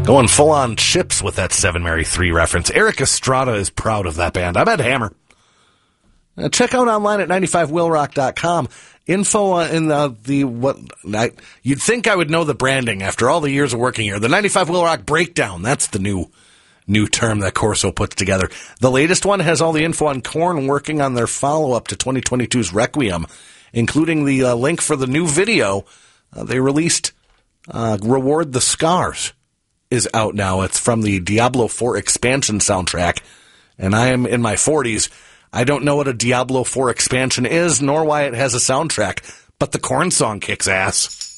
Going full-on Chips with that Seven Mary 3 reference. Eric Estrada is proud of that band. I bet Hammer. Check out online at 95willrock.com. Info you'd think I would know the branding after all the years of working here. The 95 Will Rock Breakdown. That's the new term that Corso puts together. The latest one has all the info on Korn working on their follow-up to 2022's Requiem, including the link for the new video they released. Reward the Scars is out now. It's from the Diablo 4 expansion soundtrack, and I am in my 40s. I don't know what a Diablo 4 expansion is, nor why it has a soundtrack, but the Korn song kicks ass.